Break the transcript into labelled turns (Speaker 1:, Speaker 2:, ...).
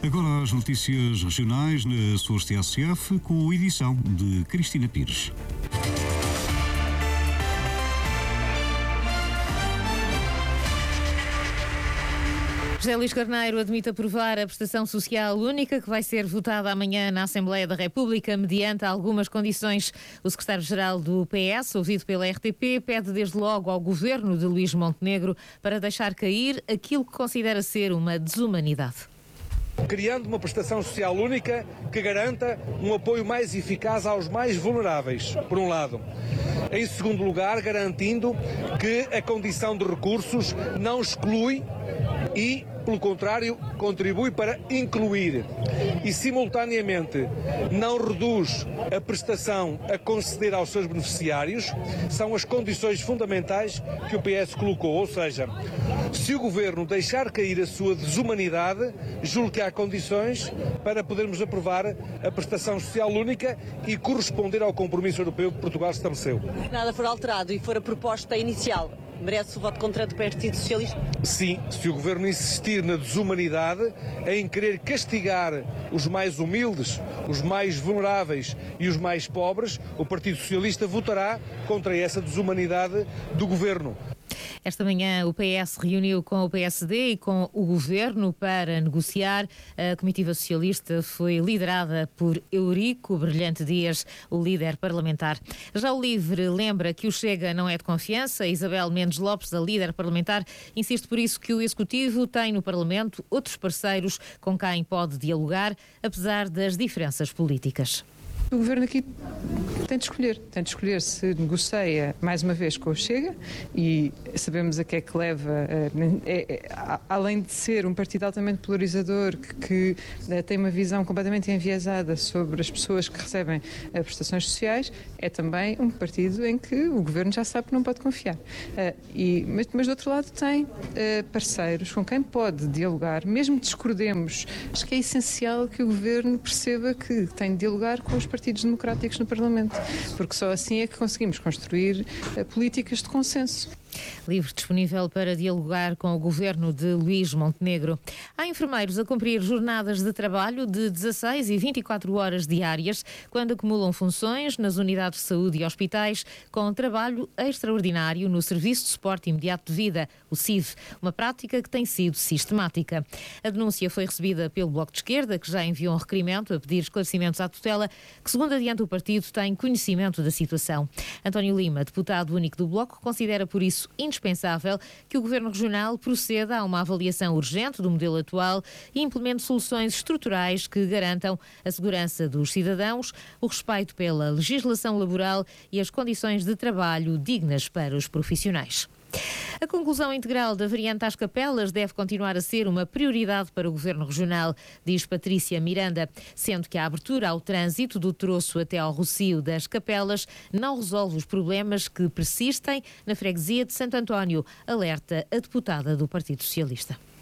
Speaker 1: Agora as notícias regionais na Source TSF, com a edição de Cristina Pires.
Speaker 2: José Luís Carneiro admite aprovar a prestação social única que vai ser votada amanhã na Assembleia da República mediante algumas condições. O secretário-geral do PS, ouvido pela RTP, pede desde logo ao governo de Luís Montenegro para deixar cair aquilo que considera ser uma desumanidade.
Speaker 3: Criando uma prestação social única que garanta um apoio mais eficaz aos mais vulneráveis, por um lado. Em segundo lugar, garantindo que a condição de recursos não exclui e, pelo contrário, contribui para incluir e, simultaneamente, não reduz a prestação a conceder aos seus beneficiários. São as condições fundamentais que o PS colocou, ou seja, se o Governo deixar cair a sua desumanidade, julgo que há condições para podermos aprovar a prestação social única e corresponder ao compromisso europeu que Portugal estabeleceu.
Speaker 4: Se nada for alterado e for a proposta inicial, merece o voto contra do Partido Socialista?
Speaker 3: Sim, se o Governo insistir na desumanidade, em querer castigar os mais humildes, os mais vulneráveis e os mais pobres, o Partido Socialista votará contra essa desumanidade do Governo.
Speaker 2: Esta manhã o PS reuniu com o PSD e com o Governo para negociar. A comitiva socialista foi liderada por Eurico Brilhante Dias, o líder parlamentar. Já o LIVRE lembra que o Chega não é de confiança. Isabel Mendes Lopes, a líder parlamentar, insiste por isso que o Executivo tem no Parlamento outros parceiros com quem pode dialogar, apesar das diferenças políticas.
Speaker 5: O Governo aqui tem de escolher se negocia mais uma vez com o Chega, e sabemos a que é que leva, além de ser um partido altamente polarizador, que tem uma visão completamente enviesada sobre as pessoas que recebem prestações sociais, é também um partido em que o Governo já sabe que não pode confiar. Mas do outro lado tem parceiros com quem pode dialogar, mesmo que discordemos. Acho que é essencial que o Governo perceba que tem de dialogar com os partidos democráticos no Parlamento, porque só assim é que conseguimos construir políticas de consenso.
Speaker 2: LIVRE disponível para dialogar com o governo de Luís Montenegro. Há enfermeiros a cumprir jornadas de trabalho de 16 e 24 horas diárias quando acumulam funções nas unidades de saúde e hospitais com trabalho extraordinário no Serviço de Suporte Imediato de Vida, o SIV, uma prática que tem sido sistemática. A denúncia foi recebida pelo Bloco de Esquerda, que já enviou um requerimento a pedir esclarecimentos à tutela, que, segundo adianta o partido, tem conhecimento da situação. António Lima, deputado único do Bloco, considera por isso indispensável que o Governo Regional proceda a uma avaliação urgente do modelo atual e implemente soluções estruturais que garantam a segurança dos cidadãos, o respeito pela legislação laboral e as condições de trabalho dignas para os profissionais. A conclusão integral da variante às Capelas deve continuar a ser uma prioridade para o Governo Regional, diz Patrícia Miranda, sendo que a abertura ao trânsito do troço até ao Rocio das Capelas não resolve os problemas que persistem na freguesia de Santo António, alerta a deputada do Partido Socialista.